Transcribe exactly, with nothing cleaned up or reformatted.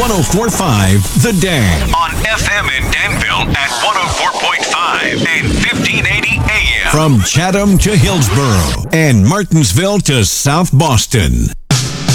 oh four point five The Dan. On F M in Danville at one oh four point five and fifteen eighty A M. From Chatham to Hillsborough and Martinsville to South Boston.